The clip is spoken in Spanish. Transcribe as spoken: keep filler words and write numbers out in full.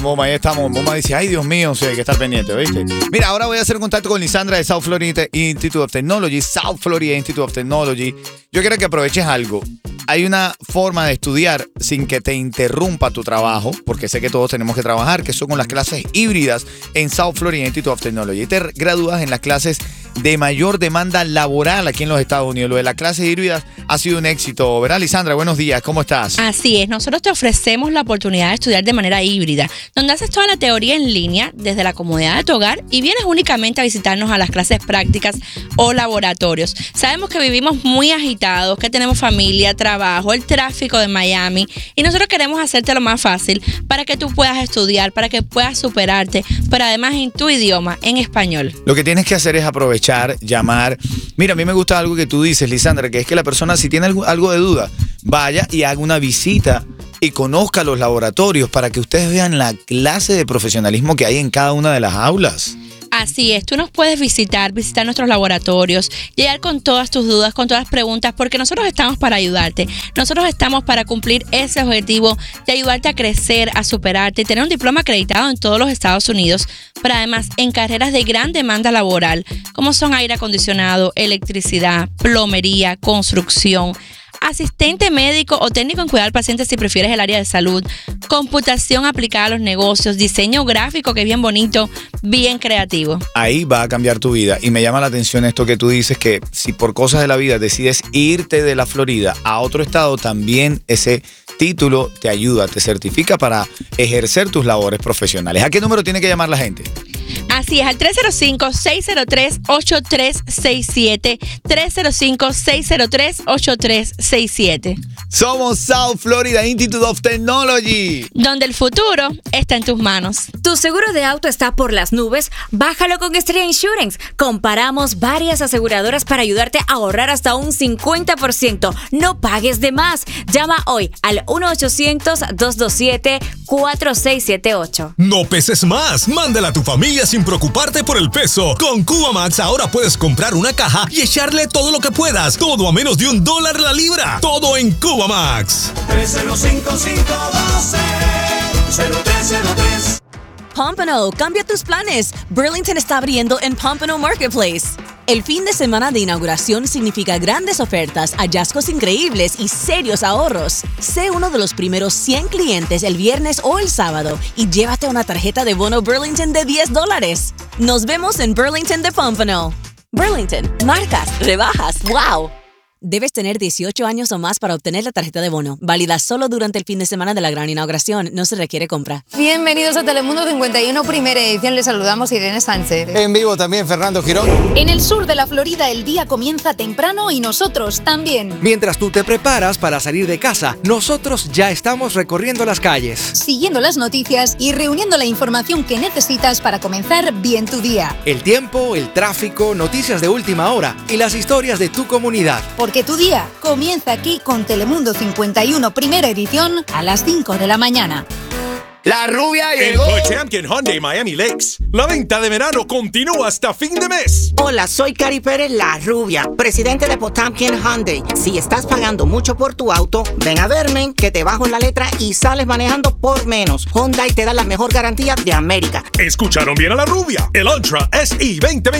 Moma, ahí estamos. Moma dice, ay, Dios mío, sí, hay que estar pendiente, ¿viste? Mira, ahora voy a hacer un contacto con Lisandra de South Florida Institute of Technology. South Florida Institute of Technology. Yo quiero que aproveches algo. Hay una forma de estudiar sin que te interrumpa tu trabajo, porque sé que todos tenemos que trabajar, que son con las clases híbridas en South Florida Institute of Technology. Te gradúas en las clases de mayor demanda laboral aquí en los Estados Unidos. Lo de las clases híbridas ha sido un éxito, ¿verdad, Lisandra? Buenos días, ¿cómo estás? Así es, nosotros te ofrecemos la oportunidad de estudiar de manera híbrida, donde haces toda la teoría en línea desde la comodidad de tu hogar y vienes únicamente a visitarnos a las clases prácticas o laboratorios. Sabemos que vivimos muy agitados, que tenemos familia, trabajo, el tráfico de Miami, y nosotros queremos hacerte lo más fácil para que tú puedas estudiar, para que puedas superarte, pero además en tu idioma, en español. Lo que tienes que hacer es aprovechar, llamar. Mira, a mí me gusta algo que tú dices, Lisandra, que es que la persona, si tiene algo, algo de duda, vaya y haga una visita y conozca los laboratorios para que ustedes vean la clase de profesionalismo que hay en cada una de las aulas. Así es, tú nos puedes visitar, visitar nuestros laboratorios, llegar con todas tus dudas, con todas las preguntas, porque nosotros estamos para ayudarte. Nosotros estamos para cumplir ese objetivo de ayudarte a crecer, a superarte, tener un diploma acreditado en todos los Estados Unidos, pero además en carreras de gran demanda laboral, como son aire acondicionado, electricidad, plomería, construcción, asistente médico o técnico en cuidar al paciente si prefieres el área de salud, computación aplicada a los negocios, diseño gráfico que es bien bonito, bien creativo. Ahí va a cambiar tu vida y me llama la atención esto que tú dices, que si por cosas de la vida decides irte de la Florida a otro estado, también ese título te ayuda, te certifica para ejercer tus labores profesionales. ¿A qué número tiene que llamar la gente? Así es, al tres cero cinco, seis cero tres, ocho tres seis siete, tres cero cinco, seis cero tres, ocho tres seis siete. Somos South Florida Institute of Technology, donde el futuro está en tus manos. ¿Tu seguro de auto está por las nubes? Bájalo con Estrella Insurance. Comparamos varias aseguradoras para ayudarte a ahorrar hasta un cincuenta por ciento. No pagues de más. Llama hoy al uno ochocientos, dos dos siete, cuatro seis siete ocho. No peses más. Mándala a tu familia sin preocuparte por el peso. Con Cubamax ahora puedes comprar una caja y echarle todo lo que puedas. Todo a menos de un dólar la libra. Todo en Cubamax. tres cero cinco, cinco uno cero, cero tres cero tres. Pompano, cambia tus planes. Burlington está abriendo en Pompano Marketplace. El fin de semana de inauguración significa grandes ofertas, hallazgos increíbles y serios ahorros. Sé uno de los primeros cien clientes el viernes o el sábado y llévate una tarjeta de bono Burlington de diez dólares. Nos vemos en Burlington de Pompano. Burlington, marcas, rebajas, wow. Debes tener dieciocho años o más para obtener la tarjeta de bono. Válida solo durante el fin de semana de la gran inauguración. No se requiere compra. Bienvenidos a Telemundo cincuenta y uno, primera edición. Les saludamos Irene Sánchez. En vivo también Fernando Girón. En el sur de la Florida el día comienza temprano y nosotros también. Mientras tú te preparas para salir de casa, nosotros ya estamos recorriendo las calles, siguiendo las noticias y reuniendo la información que necesitas para comenzar bien tu día. El tiempo, el tráfico, noticias de última hora y las historias de tu comunidad. Porque tu día comienza aquí con Telemundo cincuenta y uno, primera edición, a las cinco de la mañana. La rubia llegó. En Potamkin Hyundai Miami Lakes, la venta de verano continúa hasta fin de mes. Hola, soy Cari Pérez, la rubia, presidente de Potamkin Hyundai. Si estás pagando mucho por tu auto, ven a verme, que te bajo en la letra y sales manejando por menos. Hyundai te da la mejor garantía de América. Escucharon bien a la rubia. El Ultra S E veinte veinte